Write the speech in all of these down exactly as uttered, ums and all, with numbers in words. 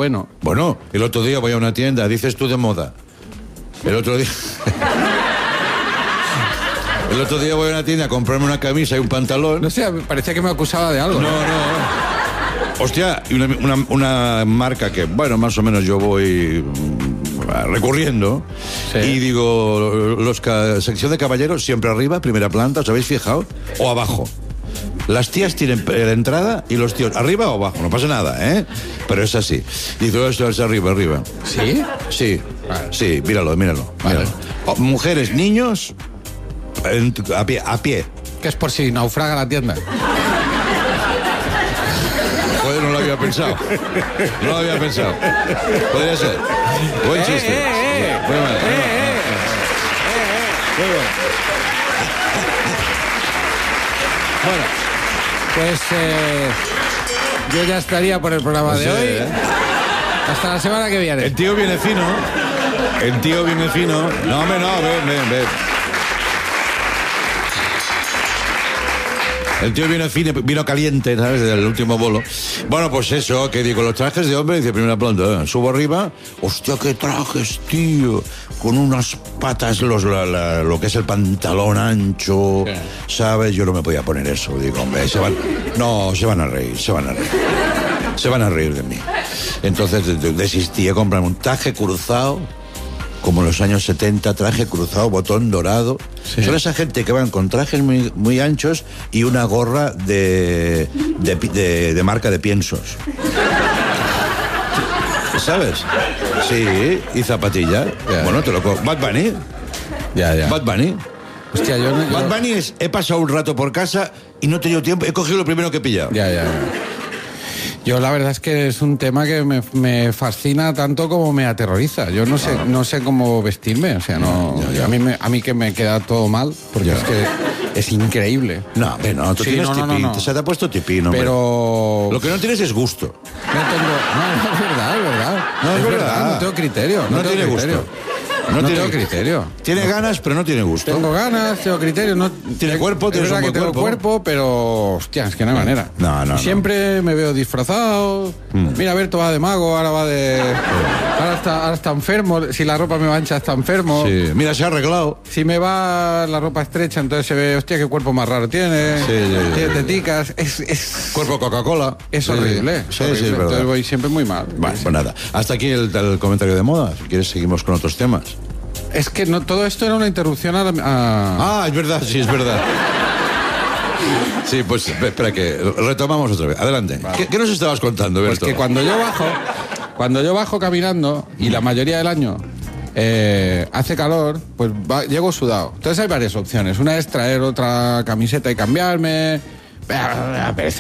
bueno. Bueno, el otro día voy a una tienda, dices tú de moda. El otro día... el otro día voy a una tienda a comprarme una camisa y un pantalón. No sé, parecía que me acusaba de algo. No, no, no. Hostia, y una, una, una marca que, bueno, más o menos yo voy recurriendo. Sí. Y digo, los sección de caballeros siempre arriba, primera planta, ¿os habéis fijado? O abajo. Las tías tienen la entrada y los tíos arriba o abajo, no pasa nada, ¿eh? Pero es así. Dice, esto es arriba, arriba. ¿Sí? Sí, vale. Sí, míralo, míralo. Vale. míralo. Oh, mujeres, niños, en, a pie, a pie. Que es por si naufraga la tienda. Joder, no lo había pensado. No lo había pensado. Podría ser. Buen chiste. Eh, eh, eh. Muy mal. Eh, eh, eh. Muy bien. Bueno, pues eh, yo ya estaría por el programa pues de sí, hoy. ¿eh? Hasta la semana que viene. El tío viene fino. El tío viene fino. No, hombre, no, ven, ven, ven. El tío vino fino, vino caliente, ¿sabes? Del último bolo. Bueno, pues eso, que digo, los trajes de hombre, dice, primera planta, ¿eh? Subo arriba, hostia, qué trajes, tío, con unas patas, los, la, la, lo que es el pantalón ancho, sí. ¿Sabes? Yo no me podía poner eso, digo, hombre, se van, no, se van a reír, se van a reír, se van a reír de mí. Entonces desistí de comprarme un traje cruzado, como en los años setenta, traje cruzado, botón dorado. Sí. Son esa gente que van con trajes muy, muy anchos y una gorra de, de, de, de marca de piensos. ¿Sabes? Sí, y zapatilla. Yeah. Bueno, te lo cojo. Bad Bunny. Ya, yeah, ya. Yeah. Bad Bunny. Hostia, yo no... Yo... Bad Bunny es, he pasado un rato por casa y no he tenido tiempo, he cogido lo primero que he pillado. Ya, yeah, ya, yeah. Yo la verdad es que es un tema que me, me fascina tanto como me aterroriza. Yo no sé, no sé cómo vestirme, o sea, no. Ya, ya. A mí me, a mí que me queda todo mal, porque ya. es que es increíble. No, pero no, tú sí, tienes no, tipín, no, no, no. Se te ha puesto tipín, hombre. Pero lo que no tienes es gusto. No tengo, no, no es verdad, es verdad. No es, es verdad. verdad, no tengo criterio. No, no tengo tiene criterio. gusto. No, no tiene tengo criterio. Tiene ganas, pero no tiene gusto. Tengo ganas, tengo criterio. No, tiene cuerpo, tiene es verdad que tengo cuerpo. cuerpo, pero hostia, es que no hay manera. No, no. Siempre no. me veo disfrazado. Mm. Mira, Berto va de mago, ahora va de. Ahora está, ahora está enfermo. Si la ropa me va ancha, está enfermo. Sí. Mira, se ha arreglado. Si me va la ropa estrecha, entonces se ve, hostia, qué cuerpo más raro tiene. Sí, sí, tiene sí. teticas. Es, es... Cuerpo Coca-Cola. Es horrible. Sí, es horrible. sí, es verdad. Entonces voy siempre muy mal. Vale, pues nada. Hasta aquí el, el comentario de moda. Si quieres, seguimos con otros temas. Es que no, todo esto era una interrupción a, la, a... Ah, es verdad, sí, es verdad. Sí, pues espera que retomamos otra vez. Adelante. Vale. ¿Qué, ¿Qué nos estabas contando, Berto? Pues que cuando yo bajo, cuando yo bajo caminando, y la mayoría del año eh, hace calor, pues va, llego sudado. Entonces hay varias opciones. Una es traer otra camiseta y cambiarme. La pereza.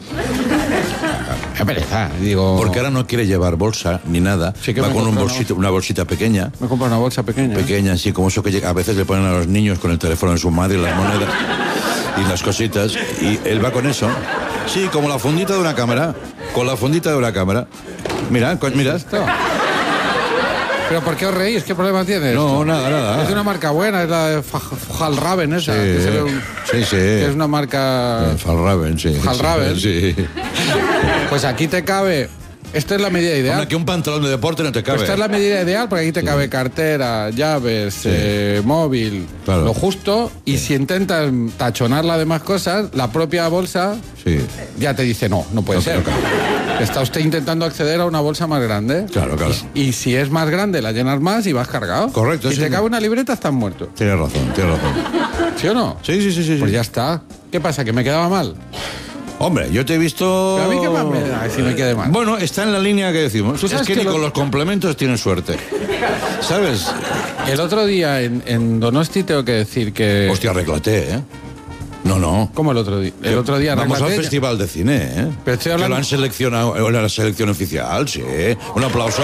La pereza, digo... Porque ahora no quiere llevar bolsa ni nada. Sí que va con un bolsito, una bolsita pequeña. Me compro una bolsa pequeña. Pequeña, sí, como eso que a veces le ponen a los niños con el teléfono de su madre y las monedas y las cositas. Y él va con eso. Sí, como la fundita de una cámara. Con la fundita de una cámara. Mira, mira. ¿Esto? ¿Pero por qué os reís? ¿Qué problema tiene? No, esto? nada, nada. Es de una marca buena, es la de Fjallraven esa. Sí, que se ve un, sí, sí. Que es una marca... Fjallraven, sí. Fjallraven. Sí. Pues aquí te cabe... Esta es la medida ideal. Hombre, que un pantalón de deporte no te cabe. Esta es la medida ideal porque aquí te sí. cabe cartera, llaves, sí. eh, móvil, claro. lo justo. Y sí. si intentas tachonar las demás cosas, la propia bolsa sí. ya te dice no, no puede no, ser. No Está usted intentando acceder a una bolsa más grande. Claro, claro. Y, y si es más grande, la llenas más y vas cargado. Correcto. Si sí, te sí. cabe una libreta, estás muerto. Tienes razón, tienes razón. ¿Sí o no? Sí, sí, sí, sí. Pues sí. ya está. ¿Qué pasa? ¿Que me quedaba mal? Hombre, yo te he visto... Pero a mí qué más me da si me quede mal. Bueno, está en la línea que decimos. ¿Tú sabes es que, que ni lo... con los complementos tienes suerte. ¿Sabes? El otro día en, en Donosti tengo que decir que... Hostia, arréglate, ¿eh? No, no. ¿Cómo el otro día? El otro día Vamos al Festival de Cine, ¿eh? Pero estoy hablando... Que lo han seleccionado en la selección oficial, sí. Un aplauso.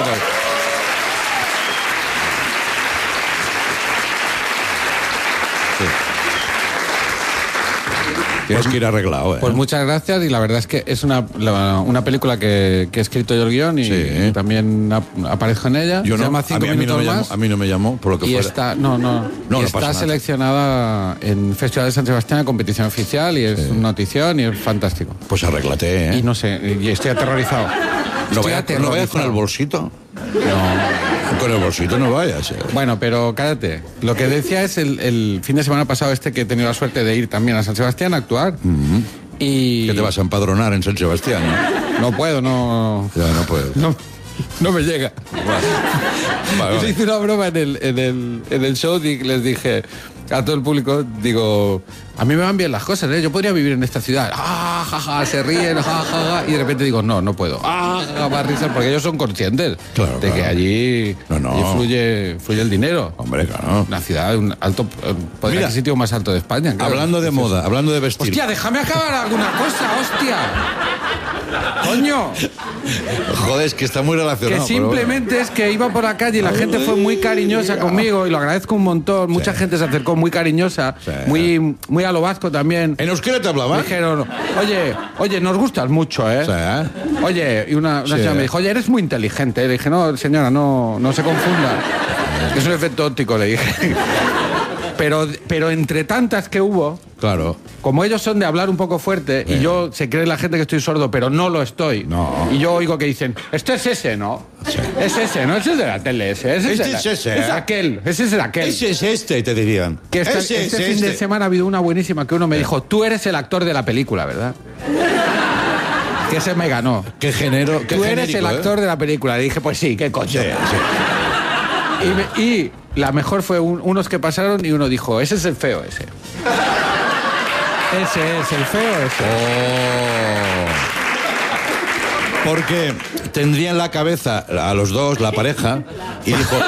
Tienes pues, que ir arreglado, ¿eh? Pues muchas gracias y la verdad es que es una, la, una película que, que he escrito yo el guión y sí. también ap, aparezco en ella. Yo Se no, llama Cinco a mí, Minutos a mí no Más. Llamó, a mí no me llamó, por lo que y fuera. Está, no, no. no, y no está seleccionada en Festival de San Sebastián, en competición oficial y es sí. una notición y es fantástico. Pues arréglate, ¿eh? Y no sé, y estoy aterrorizado. No vayas no vaya con el bolsito. No. Con el bolsito no vayas. Eh. Bueno, pero cállate. Lo que decía es el, el fin de semana pasado este que he tenido la suerte de ir también a San Sebastián a actuar. Uh-huh. Y... ¿Qué te vas a empadronar en San Sebastián? No, no puedo, no... Ya, no puedes. No, no me llega. Vale. Vale, vale. Hice una broma en el, en el, en el show y les dije a todo el público, digo, a mí me van bien las cosas, ¿eh? Yo podría vivir en esta ciudad. Ah, ja, ja, se ríen, ja, ja, ja, y de repente digo, no, no puedo. Ah, ja, ja, más risas, porque ellos son conscientes claro, de claro. que allí, no, no. allí fluye, fluye el dinero. Hombre, claro. Una ciudad, un alto, podría ser el sitio más alto de España. Claro. Hablando de moda, hablando de vestir. Hostia, déjame acabar alguna cosa, hostia. Coño. Joder, es que está muy relacionado. Que simplemente bueno. Es que iba por la calle y la gente fue muy cariñosa conmigo y lo agradezco un montón. Mucha sí. gente se acercó muy cariñosa, sí. muy, muy a lo vasco también. ¿En euskera te hablaba? Me dijeron, oye, oye, nos gustas mucho, ¿eh? Sí. Oye, y una, una sí. señora me dijo, oye, eres muy inteligente. Le dije, no, señora, no, no se confunda. Es un efecto óptico, le dije. Pero, pero entre tantas que hubo, claro, como ellos son de hablar un poco fuerte, bien. Y yo se cree la gente que estoy sordo, pero no lo estoy. No. Y yo oigo que dicen, este es ese, ¿no? Sí. Es ese, ¿no? Ese es de la tele, ese. ese este es, es la, ese. Es aquel, ese es el aquel. Ese es este, te dirían. Que esta, ese este es fin este. de semana ha habido una buenísima que uno me dijo, tú eres el actor de la película, ¿verdad? Que ese me ganó. Qué género, qué Tú eres el ¿eh? actor de la película. Le dije, pues sí, qué coño. Sí, sí. Y, me, y la mejor fue un, unos que pasaron y uno dijo, ese es el feo ese. Ese es el feo ese. Oh. Porque tendría en la cabeza a los dos, la pareja, y dijo...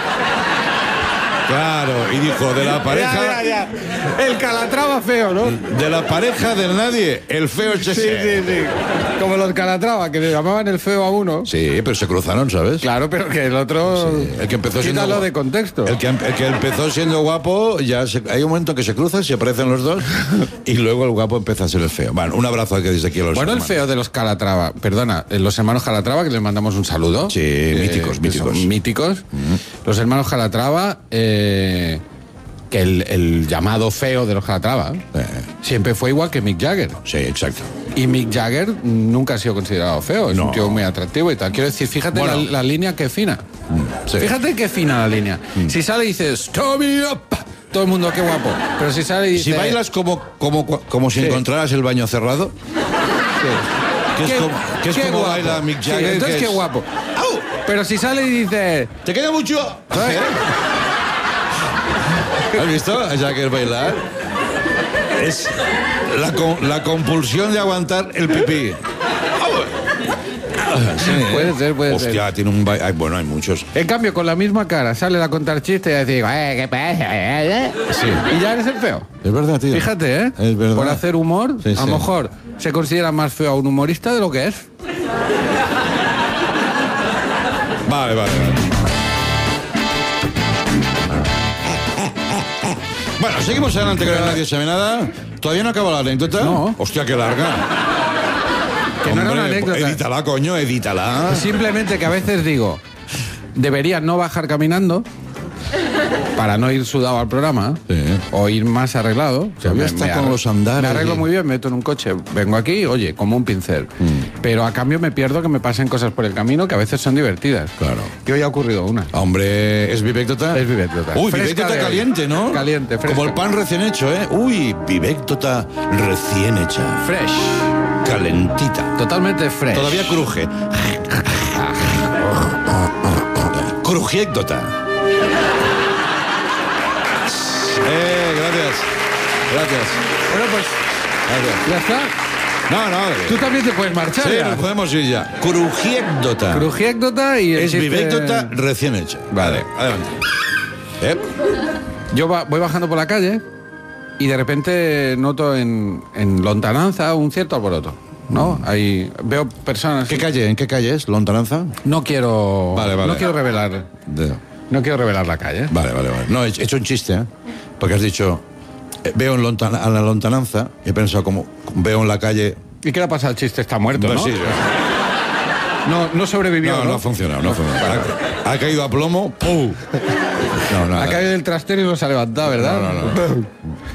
Claro, y dijo, de la pareja... Ya, ya, ya. El Calatrava feo, ¿no? De la pareja del nadie, el feo es ese. Sí, sí, sí. Como los Calatrava, que le llamaban el feo a uno. Sí, pero se cruzaron, ¿sabes? Claro, pero que el otro... Sí. El que empezó siendo... Quítalo de contexto. El que, el que empezó siendo guapo, ya se... hay un momento que se cruzan, se aparecen los dos, y luego el guapo empieza a ser el feo. Bueno, un abrazo que desde aquí a los Bueno, hermanos. El feo de los Calatrava, perdona, los hermanos Calatrava, que les mandamos un saludo. Sí, eh, míticos, míticos. Míticos. Mm. Los hermanos Calatrava... Eh, que el, el llamado feo de los Calatrava eh. siempre fue igual que Mick Jagger. Sí, exacto. Y Mick Jagger nunca ha sido considerado feo, es no. un tío muy atractivo y tal. Quiero decir, fíjate bueno. la, la línea que fina. Mm, sí. Fíjate qué fina la línea. Mm. Si sale y dices, Tommy up, todo el mundo, qué guapo. Pero si sale y dices... Si bailas como, como, como si sí. encontraras el baño cerrado... Sí. Que es qué, como, que es como baila Mick Jagger. Sí, entonces que qué es... guapo. ¡Au! Pero si sale y dice... ¿Te queda mucho? ¿Has visto a Jagger bailar? Es la, la compulsión de aguantar el pipí. Sí, puede ser, puede Hostia, ser. Hostia, tiene un baile. Bueno, hay muchos. En cambio, con la misma cara, sale a contar chistes y digo, eh, ¿qué pasa? Sí. Y ya eres el feo. Es verdad, tío. Fíjate, ¿eh? Es verdad. Por hacer humor, sí, a lo sí. mejor se considera más feo a un humorista de lo que es. Vale, vale, vale. Bueno, seguimos adelante con Nadie Sabe Nada. ¿Todavía no acaba la anécdota? No. Hostia, qué larga. Que Hombre, no era una anécdota. Edítala, coño, edítala. Simplemente que a veces digo, debería no bajar caminando para no ir sudado al programa, sí. O ir más arreglado. O sea, me, está me con los andares. Me arreglo y... muy bien, me meto en un coche, vengo aquí, oye, como un pincel. Mm. Pero a cambio me pierdo que me pasen cosas por el camino que a veces son divertidas. Claro. Y hoy ha ocurrido una. Hombre, ¿es vivéctota? Es vivéctota. Uy, vivéctota caliente, ¿no? Caliente, fresca. Como el pan recién hecho, ¿eh? Uy, vivéctota recién hecha. Fresh. Calentita. Totalmente fresh. Todavía cruje. Crujiécdota. Eh, gracias. Gracias. Bueno, pues. Gracias. ¿Ya está? No, no. Tú también te puedes marchar. Sí, ya. nos podemos ir ya. Crujiécdota. Crujiécdota y... Es chiste... vivécdota recién hecha. Vale. Adelante. ¿Eh? Yo va, voy bajando por la calle y de repente noto en, en lontananza un cierto alboroto, ¿no? Mm. Ahí veo personas... ¿Qué calle? ¿En qué calle es? ¿Lontananza? No quiero... Vale, vale. No quiero revelar... De... No quiero revelar la calle. Vale, vale, vale. No, he hecho un chiste, ¿eh? Porque has dicho... Eh, veo en lontan a la lontananza y he pensado como... Veo en la calle... ¿Y qué le pasa al chiste? Está muerto, pues ¿no? Sí, ya. No, no sobrevivió, no, ¿no? No, ha funcionado, no ha funcionado. Ha, ha caído a plomo, ¡pum! No, ha caído del trastero y no se ha levantado, ¿verdad? No, no, no.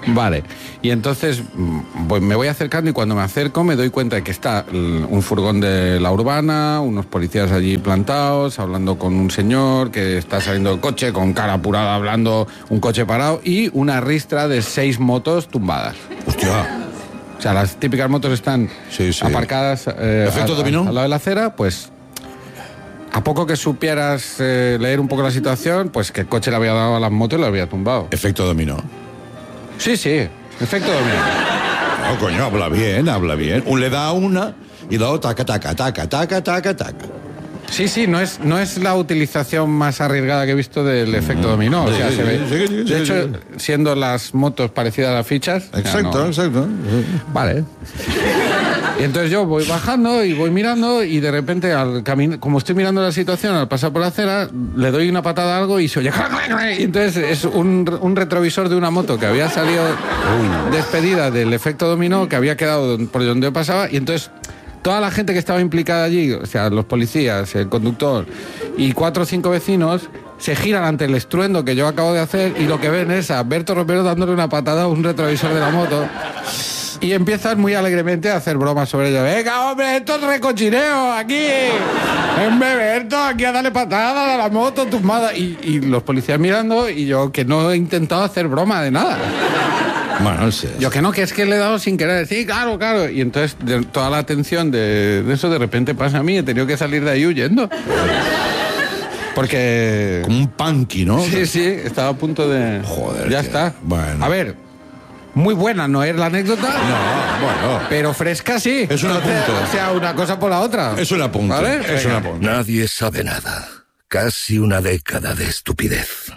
Vale, y entonces pues me voy acercando y cuando me acerco me doy cuenta de que está un furgón de la urbana, unos policías allí plantados, hablando con un señor que está saliendo del coche con cara apurada, hablando, un coche parado y una ristra de seis motos tumbadas. Hostia. O sea, las típicas motos están sí, sí. aparcadas eh, ¿Efecto a, dominó? a, al lado de la acera, pues a poco que supieras eh, leer un poco la situación, pues que el coche le había dado a las motos y lo había tumbado. Efecto dominó. Sí, sí, efecto dominó. No, coño, habla bien, habla bien. Un le da una y luego taca, taca, taca, taca, taca, taca. Sí, sí, no es, no es la utilización más arriesgada que he visto del efecto dominó. O sea, Sí, se ve. sí, sí, sí, De hecho, sí. siendo las motos parecidas a las fichas. Exacto, o sea, no. exacto. Vale. Y entonces yo voy bajando y voy mirando y de repente, al caminar, como estoy mirando la situación, al pasar por la acera, le doy una patada a algo y se oye... Y entonces es un, un retrovisor de una moto que había salido despedida del efecto dominó, que había quedado por donde pasaba, y entonces toda la gente que estaba implicada allí, o sea, los policías, el conductor y cuatro o cinco vecinos, se giran ante el estruendo que yo acabo de hacer y lo que ven es a Berto Romero dándole una patada a un retrovisor de la moto. Y empiezan muy alegremente a hacer bromas sobre ello. Venga, hombre, esto es recochineo aquí. En Berto, aquí a darle patada a la moto tumbada. Y, y los policías mirando y yo que no he intentado hacer broma de nada. Bueno, sí. Yo que no, que es que le he dado sin querer. Sí, claro, claro. Y entonces de, toda la atención de, de eso de repente pasa a mí. He tenido que salir de ahí huyendo. Porque... Como un punky, ¿no? Sí, sí, estaba a punto de... Joder. Ya tío. está. Bueno. A ver, muy buena no es la anécdota. No, bueno. Pero fresca sí. Es un apunte. O sea, una cosa por la otra. Es un apunte. ¿Vale? Es un apunte. Nadie sabe nada. Casi una década de estupidez.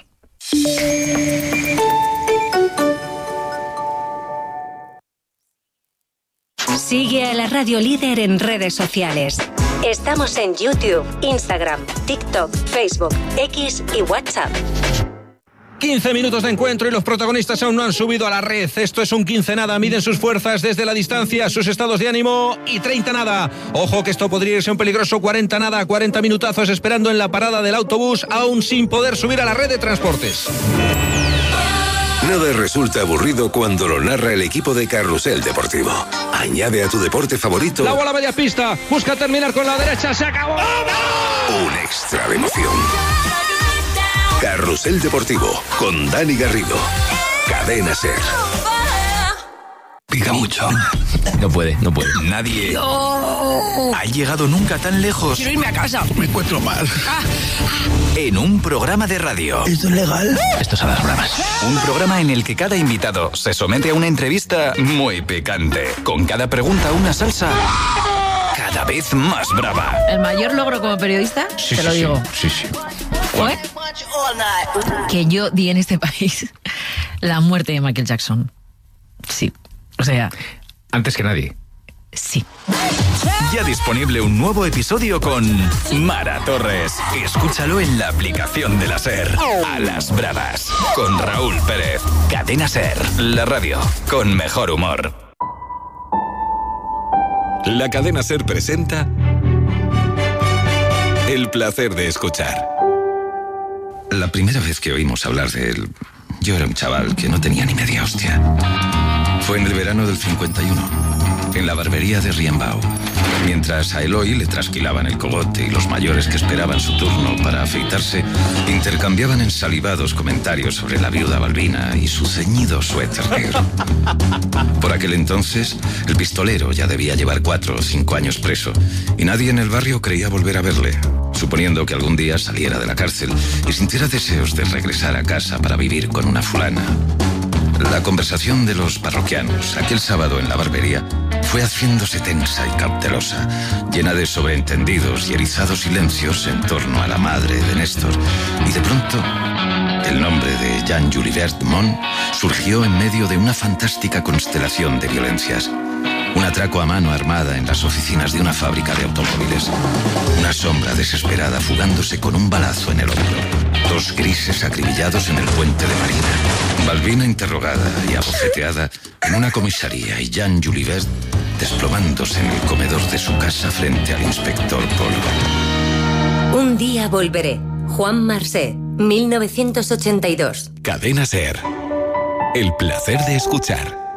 Sigue a la Radio Líder en redes sociales. Estamos en YouTube, Instagram, TikTok, Facebook, X y WhatsApp. quince minutos de encuentro y los protagonistas aún no han subido a la red. Esto es un quince nada. Miden sus fuerzas desde la distancia, sus estados de ánimo y treinta nada. Ojo que esto podría irse un peligroso cuarenta nada, cuarenta minutazos esperando en la parada del autobús, aún sin poder subir a la red de transportes. Nada resulta aburrido cuando lo narra el equipo de Carrusel Deportivo. Añade a tu deporte favorito La bola media pista, busca terminar con la derecha, se acabó. un extra de emoción. Carrusel Deportivo con Dani Garrido. Cadena Ser. Pica mucho. No puede, no puede. Nadie no. ha llegado nunca tan lejos. Quiero irme a casa. Me encuentro mal. Ah. En un programa de radio. ¿Esto es legal? Esto es a las bravas. Un programa en el que cada invitado se somete a una entrevista muy picante. Con cada pregunta una salsa cada vez más brava. El mayor logro como periodista, Sí, te sí, lo sí. digo. Sí, sí. ¿Fue? Que yo di en este país la muerte de Michael Jackson. Sí. O sea, Antes que nadie. sí. Ya disponible un nuevo episodio con Mara Torres. Escúchalo en la aplicación de la SER. A las bravas. Con Raúl Pérez. Cadena SER. La radio con mejor humor. La cadena SER presenta El placer de escuchar. La primera vez que oímos hablar de él, yo era un chaval que no tenía ni media hostia. Fue en el verano del cincuenta y uno, en la barbería de Riembao. Mientras a Eloy le trasquilaban el cogote y los mayores que esperaban su turno para afeitarse intercambiaban ensalivados comentarios sobre la viuda Balbina y su ceñido suéter negro. Por aquel entonces, el pistolero ya debía llevar cuatro o cinco años preso y nadie en el barrio creía volver a verle, suponiendo que algún día saliera de la cárcel y sintiera deseos de regresar a casa para vivir con una fulana. La conversación de los parroquianos aquel sábado en la barbería fue haciéndose tensa y cautelosa, llena de sobreentendidos y erizados silencios en torno a la madre de Néstor. Y de pronto, el nombre de Jean Julibert Mont surgió en medio de una fantástica constelación de violencias. Un atraco a mano armada en las oficinas de una fábrica de automóviles. Una sombra desesperada fugándose con un balazo en el hombro. Dos grises acribillados en el puente de Marina. Balbina interrogada y abofeteada en una comisaría y Jean Julibert desplomándose en el comedor de su casa frente al inspector Polo. Un día volveré. Juan Marsé, mil novecientos ochenta y dos. Cadena SER. El placer de escuchar.